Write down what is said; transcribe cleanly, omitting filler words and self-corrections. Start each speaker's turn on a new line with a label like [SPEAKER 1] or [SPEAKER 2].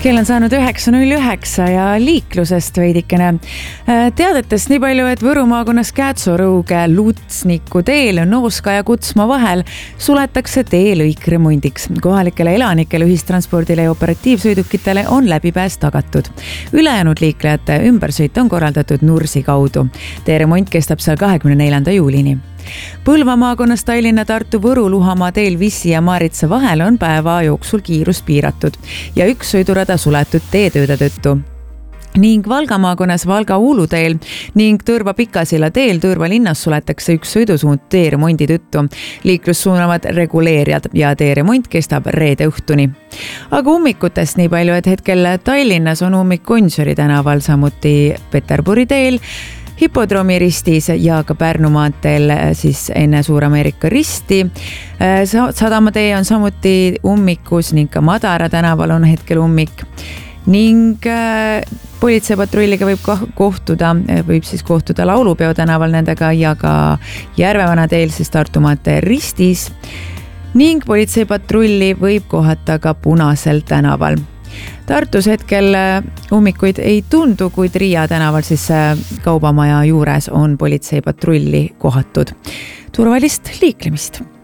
[SPEAKER 1] Kell on saanud 9.09 ja liiklusest veidikene. Teadetest nii palju, et Võru maakonnas Käätso-Rõuge Lutsniku teel Nooska ja Kutsma vahel suletakse teelõik remondiks. Kohalikele elanikele, ühistranspordile ja operatiivsõidukitele on läbipääs tagatud. Ülejäänud liiklejate ümbersõit on korraldatud Nursi kaudu. Tee remont kestab seal 24. juulini. Põlva maakonnas Tallinna, Tartu, Võru, Luhamaa teel Vissi ja Maaritsa vahel on päeva jooksul kiirus piiratud ja üks sõidurada suletud teetööde tõttu. Ning Valga maakonnas Valga-Uulu teel ning Tõrva Pikasilla teel Tõrva linnas suletakse üks sõidusuund teeremondi tõttu. Liiklus suunavad reguleerijad ja teeremont kestab reede õhtuni. Aga ummikutest nii palju, et hetkel Tallinnas on ummik Gonsiori tänaval, samuti Peterburi teel, Hipodroomi ristis ja ka Pärnu maanteel siis enne Suur-Ameerika risti. Sadama tee on samuti ummikus ning ka Madara tänaval on hetkel ummik. Ning politseipatrulliga võib kohtuda Laulupeo tänaval nendega ja ka Järvevana teel siis Tartu maantee ristis. Ning politseipatrulli võib kohata ka Punasel tänaval. Tartus hetkel ummikuid ei tundu, kuid Riia tänaval siis kaubamaja juures on politseipatrulli kohatud. Turvalist liiklemist!